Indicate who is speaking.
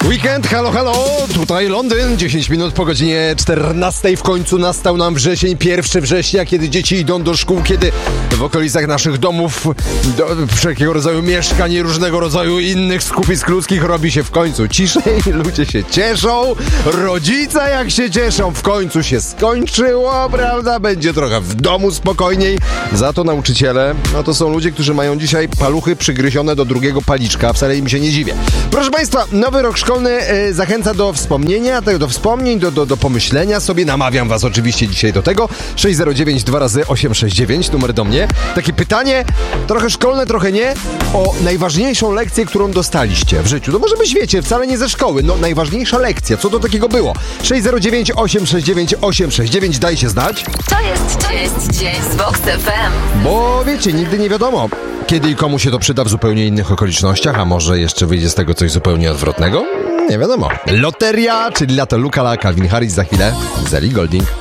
Speaker 1: Weekend, halo, halo, tutaj Londyn, 10 minut po godzinie 14 w końcu nastał nam wrzesień, 1 września, kiedy dzieci idą do szkół, kiedy w okolicach naszych domów, wszelkiego rodzaju mieszkań i różnego rodzaju innych skupisk ludzkich robi się w końcu ciszej, ludzie się cieszą, rodzice jak się cieszą, w końcu się skończyło, prawda, będzie trochę w domu spokojniej, za to nauczyciele, no to są ludzie, którzy mają dzisiaj paluchy przygryzione do drugiego paliczka, wcale im się nie dziwię. Proszę Państwa, nowy rok szkolny zachęca do wspomnienia, do wspomnień, do pomyślenia sobie. Namawiam Was oczywiście dzisiaj do tego. 609 2 razy 869, numer do mnie. Takie pytanie, trochę szkolne, trochę nie, o najważniejszą lekcję, którą dostaliście w życiu. No może byś wiecie, wcale nie ze szkoły. No najważniejsza lekcja, co to takiego było? 609 869 869, dajcie znać.
Speaker 2: To jest Dzień z Vox FM.
Speaker 1: Bo wiecie, nigdy nie wiadomo, kiedy i komu się to przyda w zupełnie innych okolicznościach, a może jeszcze wyjdzie z tego coś zupełnie odwrotnego? Nie wiadomo. Loteria, czyli Lato Lukala, Calvin Harris za chwilę, Ellie Goulding.